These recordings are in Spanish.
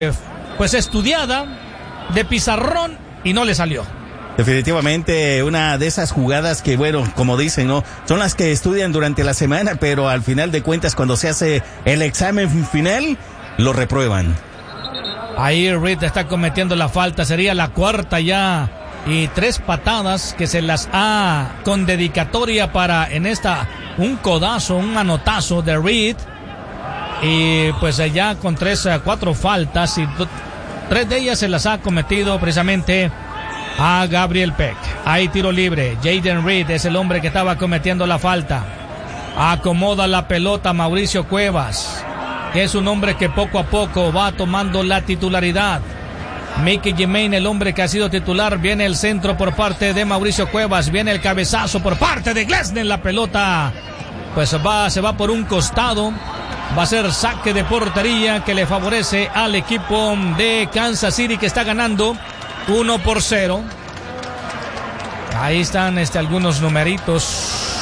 pues estudiada, de pizarrón, y no le salió. Definitivamente una de esas jugadas que, bueno, como dicen, ¿no? Son las que estudian durante la semana, pero al final de cuentas, cuando se hace el examen final, lo reprueban. Ahí Reed está cometiendo la falta, sería la cuarta ya, y 3 patadas que se las ha con dedicatoria para en esta, un codazo, un manotazo de Reed, y pues ya con 4 faltas, y 3 de ellas se las ha cometido precisamente a Gabriel Peck. Hay tiro libre. Jaden Reed es el hombre que estaba cometiendo la falta. Acomoda la pelota Mauricio Cuevas, que es un hombre que poco a poco va tomando la titularidad. Mickey Jiménez, el hombre que ha sido titular. Viene el centro por parte de Mauricio Cuevas. Viene el cabezazo por parte de Glesner. La pelota pues se va por un costado. Va a ser saque de portería que le favorece al equipo de Kansas City, que está ganando 1-0. Ahí están algunos numeritos,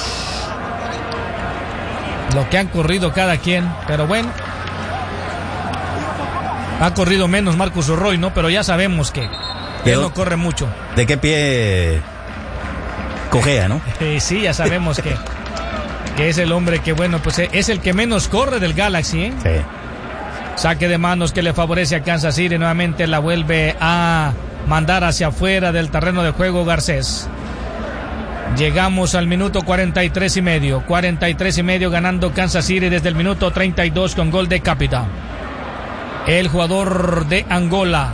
lo que han corrido cada quien, pero bueno, ha corrido menos Marcus Roy, ¿no? Pero ya sabemos que él no corre mucho. ¿De qué pie cojea, no? Sí, ya sabemos que es el hombre que, bueno, pues es el que menos corre del Galaxy, ¿eh? Sí. Saque de manos que le favorece a Kansas City. Nuevamente la vuelve a mandar hacia afuera del terreno de juego Garcés. Llegamos al minuto 43 y medio ganando Kansas City desde el minuto 32 con gol de Capita, el jugador de Angola.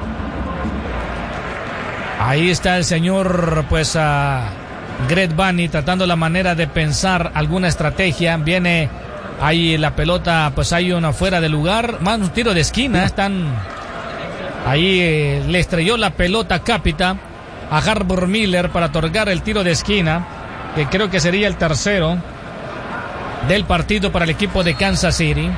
Ahí está el señor pues Greg Bunny tratando la manera de pensar alguna estrategia. Viene ahí la pelota, pues hay una fuera de lugar, más un tiro de esquina. Están ahí, le estrelló la pelota Capita a Harbor Miller para otorgar el tiro de esquina, que creo que sería el tercero del partido para el equipo de Kansas City.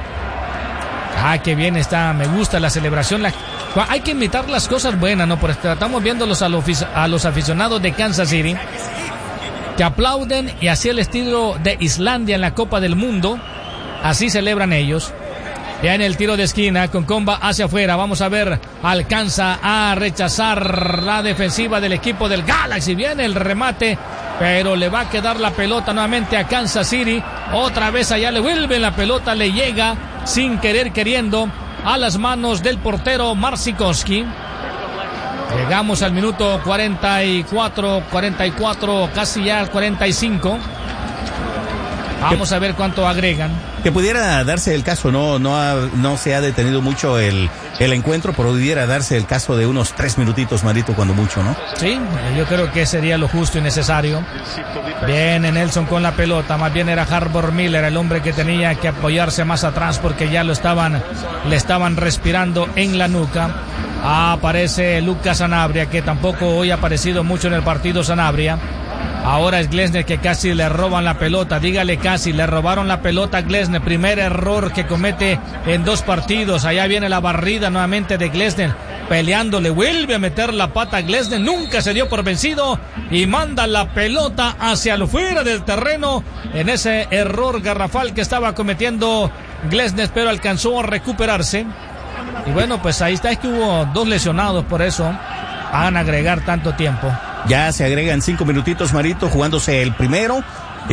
Qué bien está, me gusta la celebración. Hay que imitar las cosas buenas, ¿no? Porque estamos viéndolos a los aficionados de Kansas City, que aplauden, y así el estilo de Islandia en la Copa del Mundo, así celebran ellos. Ya en el tiro de esquina, con comba hacia afuera, vamos a ver, alcanza a rechazar la defensiva del equipo del Galaxy. Viene el remate, pero le va a quedar la pelota nuevamente a Kansas City. Otra vez allá le vuelve la pelota, le llega sin querer queriendo a las manos del portero Marsikowski. Llegamos al minuto 44, casi ya al 45. Vamos a ver cuánto agregan. Que pudiera darse el caso, no se ha detenido mucho el encuentro, pero pudiera darse el caso de unos 3 minutitos, Marito, cuando mucho, ¿no? Sí, yo creo que sería lo justo y necesario. Viene Nelson con la pelota, más bien era Harbor Miller el hombre que tenía que apoyarse más atrás porque ya le estaban respirando en la nuca. Aparece Lucas Sanabria, que tampoco hoy ha aparecido mucho en el partido Sanabria. Ahora es Glesner, que casi le roban la pelota. Dígale casi, le robaron la pelota a Glesner. Primer error que comete en 2 partidos. Allá viene la barrida nuevamente de Glesner. Peleando, le vuelve a meter la pata a Glesner. Nunca se dio por vencido y manda la pelota hacia lo fuera del terreno. En ese error garrafal que estaba cometiendo Glesner, pero alcanzó a recuperarse. Y bueno, pues ahí está, es que hubo 2 lesionados, por eso van a agregar tanto tiempo. Ya se agregan 5 minutitos, Marito, jugándose el primero.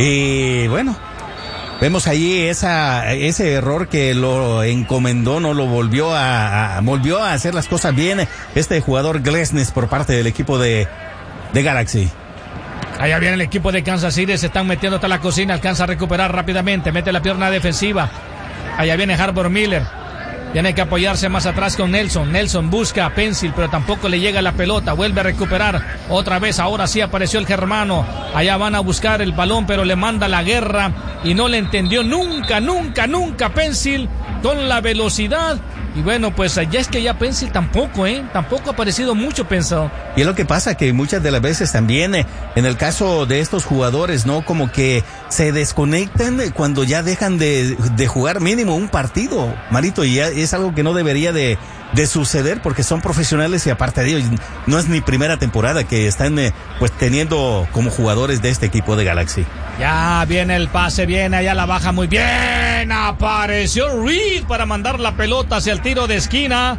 Y bueno, vemos allí ese error que lo encomendó, no lo volvió a hacer las cosas bien este jugador Glesner por parte del equipo de Galaxy. Allá viene el equipo de Kansas City, se están metiendo hasta la cocina, alcanza a recuperar rápidamente, mete la pierna defensiva. Allá viene Harbor Miller. Tiene que apoyarse más atrás con Nelson. Nelson busca a Pencil, pero tampoco le llega la pelota. Vuelve a recuperar otra vez. Ahora sí apareció el germano. Allá van a buscar el balón, pero le manda la guerra. Y no le entendió nunca Pencil con la velocidad. Y bueno, pues ya es que ya Pencil tampoco ha aparecido mucho, Pencil. Y es lo que pasa, que muchas de las veces también, en el caso de estos jugadores, ¿no? Como que se desconectan cuando ya dejan de jugar mínimo un partido, Marito, y ya es algo que no debería de suceder porque son profesionales y aparte de ellos, no es ni primera temporada que están pues teniendo como jugadores de este equipo de Galaxy. Ya viene el pase, viene allá, la baja muy bien. Apareció Reed para mandar la pelota hacia el tiro de esquina.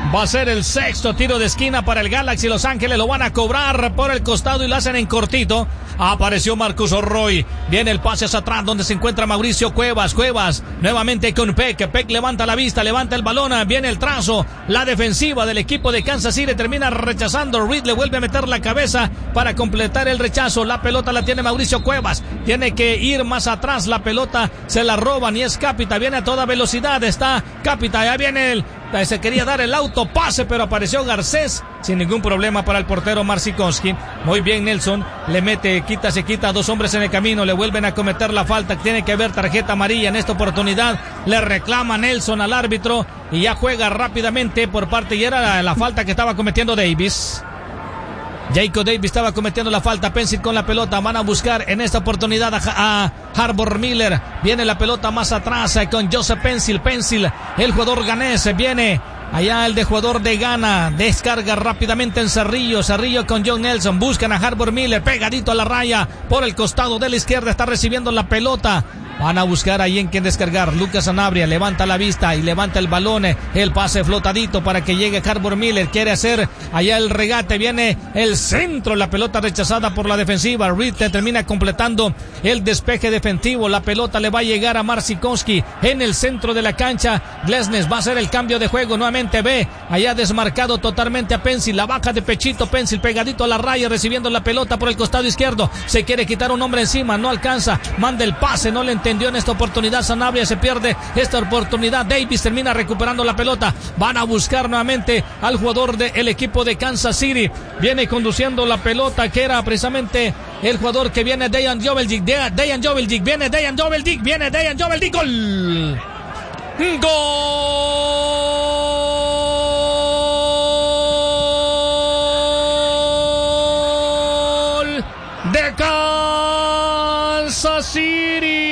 Va a ser el sexto tiro de esquina para el Galaxy Los Ángeles. Lo van a cobrar por el costado y lo hacen en cortito. Apareció Marcus Roy. Viene el pase hacia atrás donde se encuentra Mauricio Cuevas. Cuevas nuevamente con Peck. Peck levanta la vista, levanta el balón. Viene el trazo. La defensiva del equipo de Kansas City termina rechazando. Reed le vuelve a meter la cabeza para completar el rechazo. La pelota la tiene Mauricio Cuevas. Tiene que ir más atrás. La pelota se la roban y es Capita. Viene a toda velocidad. Está Capita. Ya viene se quería dar el autopase, pero apareció Garcés sin ningún problema para el portero Marcinkowski. Muy bien Nelson, le mete, se quita, dos hombres en el camino, le vuelven a cometer la falta, tiene que haber tarjeta amarilla en esta oportunidad, le reclama Nelson al árbitro y ya juega rápidamente por parte, y era la falta que estaba cometiendo Davis. Jacob Davis estaba cometiendo la falta. Pencil con la pelota. Van a buscar en esta oportunidad a Harbor Miller. Viene la pelota más atrás con Joseph Pencil. Pencil, el jugador ganés. Viene allá el de jugador de Ghana. Descarga rápidamente en Cerrillo. Cerrillo con John Nelson. Buscan a Harbor Miller. Pegadito a la raya. Por el costado de la izquierda está recibiendo la pelota. Van a buscar ahí en quien descargar. Lucas Sanabria levanta la vista y levanta el balón. El pase flotadito para que llegue Harbor Miller. Quiere hacer allá el regate. Viene el centro. La pelota rechazada por la defensiva. Reed termina completando el despeje defensivo. La pelota le va a llegar a Marcinkowski en el centro de la cancha. Glesnes va a hacer el cambio de juego. Nuevamente ve allá desmarcado totalmente a Pencil. La baja de pechito. Pencil pegadito a la raya recibiendo la pelota por el costado izquierdo. Se quiere quitar un hombre encima. No alcanza. Manda el pase. No le entendió en esta oportunidad. Sanabria se pierde esta oportunidad. Davis termina recuperando la pelota. Van a buscar nuevamente al jugador del equipo de Kansas City. Viene conduciendo la pelota que era precisamente el jugador que viene, Dejan Joveljic. Viene Dejan Joveljic. Gol. Gol de Kansas City.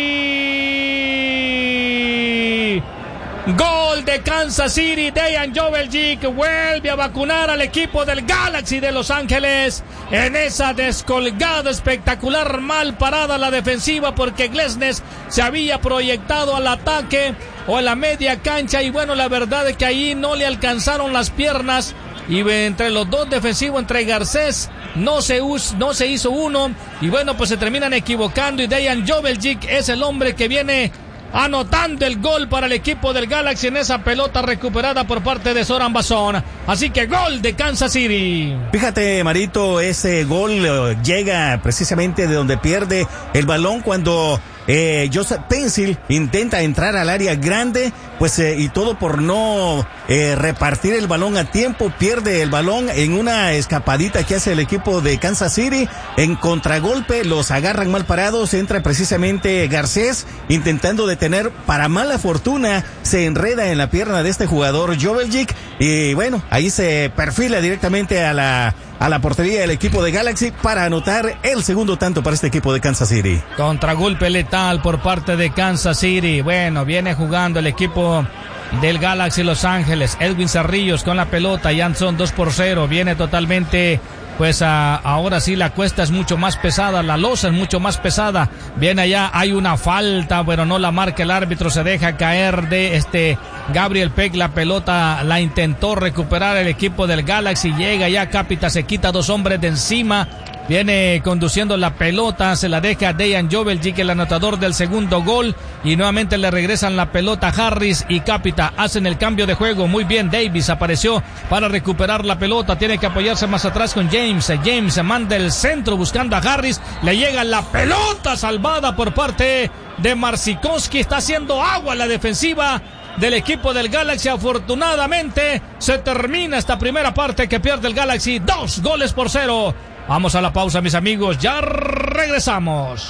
Gol de Kansas City. Dejan Joveljic vuelve a vacunar al equipo del Galaxy de Los Ángeles en esa descolgada espectacular, mal parada la defensiva porque Glesnes se había proyectado al ataque o a la media cancha y bueno, la verdad es que ahí no le alcanzaron las piernas y entre los dos defensivos, entre Garcés no se hizo uno y bueno, pues se terminan equivocando y Dejan Joveljic es el hombre que viene anotando el gol para el equipo del Galaxy en esa pelota recuperada por parte de Zoran Basón. Así que gol de Kansas City. Fíjate, Marito, ese gol llega precisamente de donde pierde el balón cuando Joseph Pencil intenta entrar al área grande, pues y todo por no repartir el balón a tiempo, pierde el balón en una escapadita que hace el equipo de Kansas City, en contragolpe los agarran mal parados, entra precisamente Garcés intentando detener, para mala fortuna se enreda en la pierna de este jugador Joveljic y bueno, ahí se perfila directamente a la portería del equipo de Galaxy para anotar el segundo tanto para este equipo de Kansas City. Contragolpe letal por parte de Kansas City. Bueno, viene jugando el equipo del Galaxy Los Ángeles. Edwin Cerrillos con la pelota, ya son 2-0. Viene totalmente, pues ahora sí la cuesta es mucho más pesada, la losa es mucho más pesada. Viene allá, hay una falta, pero no la marca el árbitro, se deja caer de Gabriel Peck, la pelota la intentó recuperar el equipo del Galaxy, llega ya Capita, se quita dos hombres de encima, viene conduciendo la pelota, se la deja Dejan Joveljic, el anotador del segundo gol, y nuevamente le regresan la pelota Harris y Capita, hacen el cambio de juego, muy bien, Davis apareció para recuperar la pelota, tiene que apoyarse más atrás con James manda el centro buscando a Harris, le llega la pelota salvada por parte de Marcinkowski, está haciendo agua la defensiva del equipo del Galaxy. Afortunadamente se termina esta primera parte que pierde el Galaxy 2-0. Vamos a la pausa, mis amigos, ya regresamos.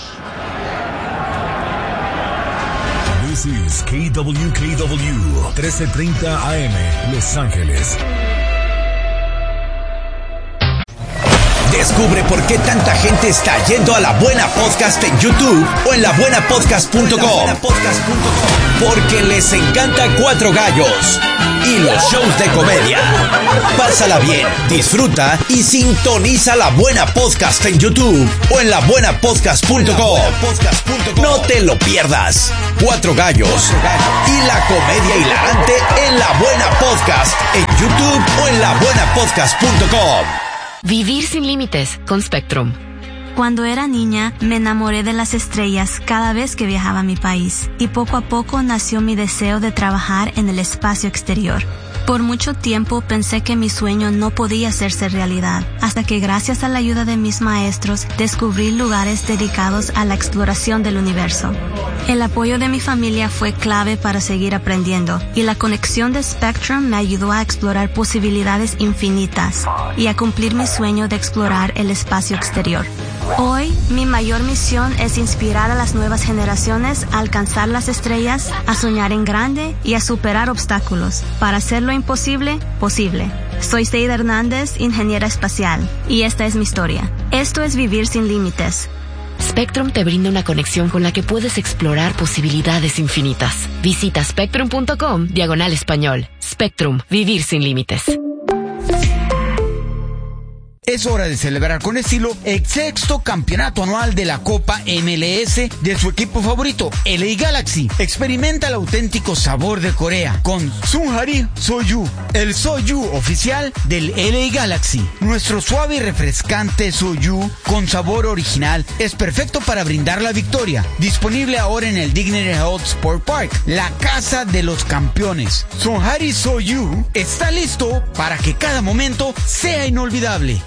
This is KWKW 1330 AM Los Ángeles. Descubre por qué tanta gente está yendo a La Buena Podcast en YouTube o en labuenapodcast.com. Porque les encanta Cuatro Gallos y los shows de comedia. Pásala bien, disfruta y sintoniza La Buena Podcast en YouTube o en labuenapodcast.com. No te lo pierdas. Cuatro Gallos y la comedia hilarante en La Buena Podcast en YouTube o en labuenapodcast.com. Vivir sin límites con Spectrum. Cuando era niña, me enamoré de las estrellas cada vez que viajaba a mi país, y poco a poco nació mi deseo de trabajar en el espacio exterior. Por mucho tiempo pensé que mi sueño no podía hacerse realidad, hasta que gracias a la ayuda de mis maestros descubrí lugares dedicados a la exploración del universo. El apoyo de mi familia fue clave para seguir aprendiendo, y la conexión de Spectrum me ayudó a explorar posibilidades infinitas y a cumplir mi sueño de explorar el espacio exterior. Hoy, mi mayor misión es inspirar a las nuevas generaciones a alcanzar las estrellas, a soñar en grande y a superar obstáculos para hacer lo imposible, posible. Soy Seida Hernández, ingeniera espacial, y esta es mi historia. Esto es Vivir sin Límites. Spectrum te brinda una conexión con la que puedes explorar posibilidades infinitas. Visita spectrum.com/español. Spectrum, vivir sin límites. Es hora de celebrar con estilo el sexto campeonato anual de la Copa MLS de su equipo favorito, LA Galaxy. Experimenta el auténtico sabor de Corea con Sunhari Soju, el Soju oficial del LA Galaxy. Nuestro suave y refrescante Soju con sabor original es perfecto para brindar la victoria. Disponible ahora en el Dignity Health Sport Park, la casa de los campeones. Sunhari Soju está listo para que cada momento sea inolvidable.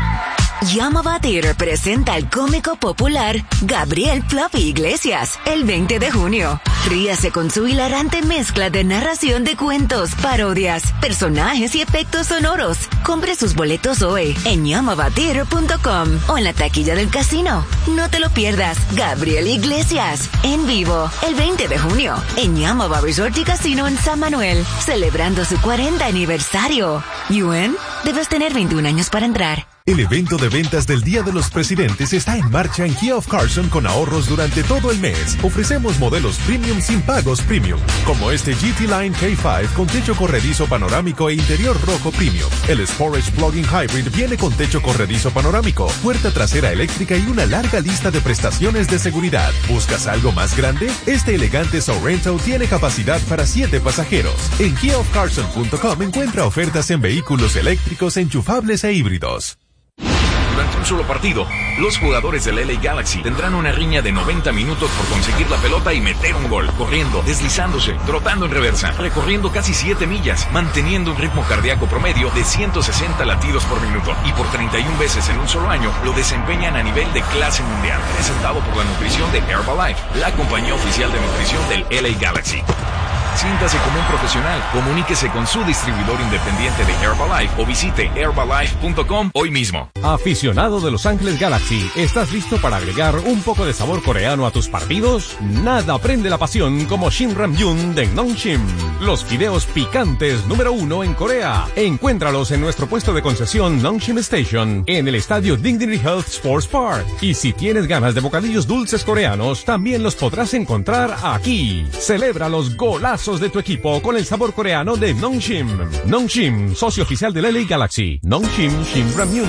Yamava Theater presenta al cómico popular Gabriel Fluffy Iglesias el 20 de junio. Ríase con su hilarante mezcla de narración de cuentos, parodias, personajes y efectos sonoros. Compre sus boletos hoy en yamavatheater.com o en la taquilla del casino. No te lo pierdas. Gabriel Iglesias en vivo el 20 de junio en Yamava Resort y Casino en San Manuel, celebrando su 40 aniversario. Yuen, debes tener 21 años para entrar. El evento de ventas del Día de los Presidentes está en marcha en Kia of Carson con ahorros durante todo el mes. Ofrecemos modelos premium sin pagos premium, como este GT Line K5 con techo corredizo panorámico e interior rojo premium. El Sportage Plug-in Hybrid viene con techo corredizo panorámico, puerta trasera eléctrica y una larga lista de prestaciones de seguridad. ¿Buscas algo más grande? Este elegante Sorrento tiene capacidad para 7 pasajeros. En KiaofCarson.com encuentra ofertas en vehículos eléctricos, enchufables e híbridos. Durante un solo partido, los jugadores del LA Galaxy tendrán una riña de 90 minutos por conseguir la pelota y meter un gol, corriendo, deslizándose, trotando en reversa, recorriendo casi 7 millas, manteniendo un ritmo cardíaco promedio de 160 latidos por minuto, y por 31 veces en un solo año lo desempeñan a nivel de clase mundial. Presentado por la nutrición de Herbalife, la compañía oficial de nutrición del LA Galaxy. Siéntase como un profesional. Comuníquese con su distribuidor independiente de Herbalife o visite herbalife.com hoy mismo. Aficionado de Los Ángeles Galaxy, ¿estás listo para agregar un poco de sabor coreano a tus partidos? Nada prende la pasión como Shin Ramyun de Nongshim, los fideos picantes número 1 en Corea. Encuéntralos en nuestro puesto de concesión Nongshim Station en el estadio Dignity Health Sports Park. Y si tienes ganas de bocadillos dulces coreanos, también los podrás encontrar aquí. Celebra los golazos de tu equipo con el sabor coreano de Nongshim. Nongshim, socio oficial del LA Galaxy. Nongshim Shin Ramyun.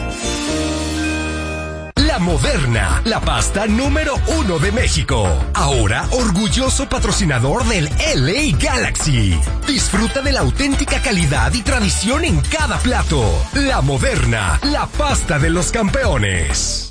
La Moderna, la pasta número 1 de México. Ahora orgulloso patrocinador del LA Galaxy. Disfruta de la auténtica calidad y tradición en cada plato. La Moderna, la pasta de los campeones.